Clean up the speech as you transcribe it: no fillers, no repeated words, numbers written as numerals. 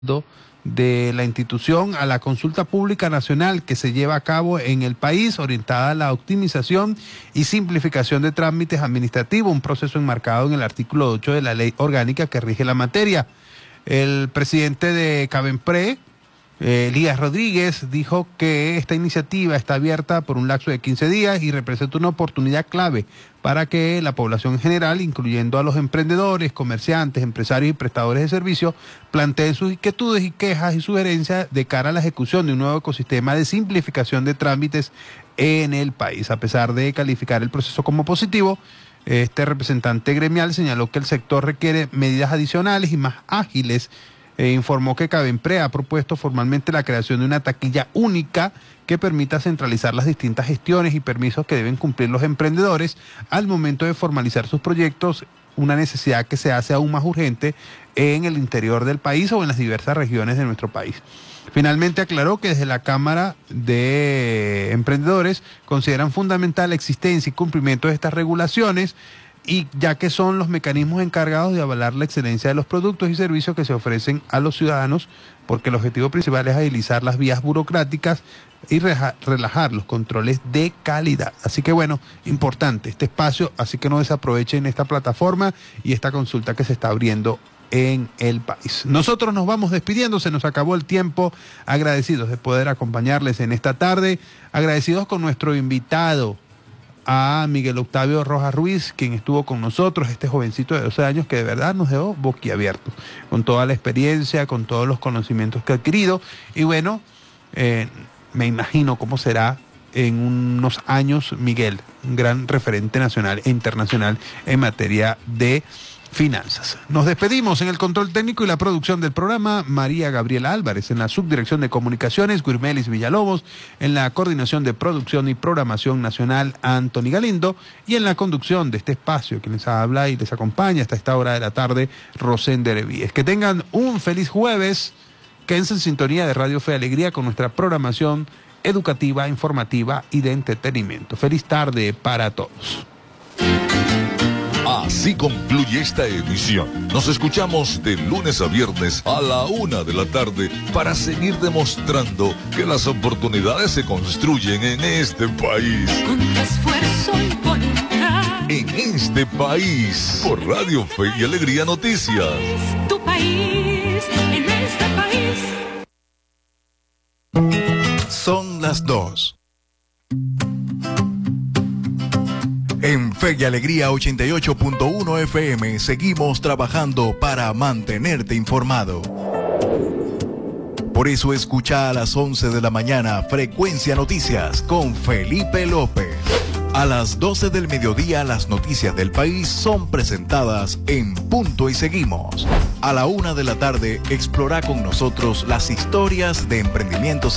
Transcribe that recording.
de la institución a la consulta pública nacional que se lleva a cabo en el país, orientada a la optimización y simplificación de trámites administrativos, un proceso enmarcado en el artículo 8 de la ley orgánica que rige la materia. El presidente de Cabenpre, Elías Rodríguez, dijo que esta iniciativa está abierta por un lapso de 15 días y representa una oportunidad clave para que la población en general, incluyendo a los emprendedores, comerciantes, empresarios y prestadores de servicios, planteen sus inquietudes y quejas y sugerencias de cara a la ejecución de un nuevo ecosistema de simplificación de trámites en el país. A pesar de calificar el proceso como positivo, este representante gremial señaló que el sector requiere medidas adicionales y más ágiles. Informó que Cabenpre ha propuesto formalmente la creación de una taquilla única que permita centralizar las distintas gestiones y permisos que deben cumplir los emprendedores al momento de formalizar sus proyectos, una necesidad que se hace aún más urgente en el interior del país o en las diversas regiones de nuestro país. Finalmente aclaró que desde la Cámara de Emprendedores consideran fundamental la existencia y cumplimiento de estas regulaciones, y ya que son los mecanismos encargados de avalar la excelencia de los productos y servicios que se ofrecen a los ciudadanos, porque el objetivo principal es agilizar las vías burocráticas y relajar los controles de calidad. Así que bueno, importante este espacio, así que no desaprovechen esta plataforma y esta consulta que se está abriendo en el país. Nosotros nos vamos despidiendo, se nos acabó el tiempo, agradecidos de poder acompañarles en esta tarde, agradecidos con nuestro invitado, a Miguel Octavio Rojas Ruiz, quien estuvo con nosotros, este jovencito de 12 años que de verdad nos dejó boquiabiertos, con toda la experiencia, con todos los conocimientos que ha adquirido, y bueno, me imagino cómo será en unos años Miguel, un gran referente nacional e internacional en materia de finanzas. Nos despedimos. En el control técnico y la producción del programa, María Gabriela Álvarez; en la subdirección de comunicaciones, Guirmelis Villalobos; en la coordinación de producción y programación nacional, Anthony Galindo; y en la conducción de este espacio, quien les habla y les acompaña hasta esta hora de la tarde, Rosende Levíes. Que tengan un feliz jueves, quédense en sintonía de Radio Fe y Alegría con nuestra programación educativa, informativa y de entretenimiento. Feliz tarde para todos. Así concluye esta emisión. Nos escuchamos de lunes a viernes a la 1 de la tarde para seguir demostrando que las oportunidades se construyen en este país. Con esfuerzo y voluntad. En este país, por Radio Fe y Alegría Noticias. Tu país, en este país. Son las 2. En Fe y Alegría 88.1 FM seguimos trabajando para mantenerte informado. Por eso escucha a las 11 de la mañana Frecuencia Noticias con Felipe López. A las 12 del mediodía las noticias del país son presentadas en Punto y Seguimos. A la 1 de la tarde explora con nosotros las historias de emprendimientos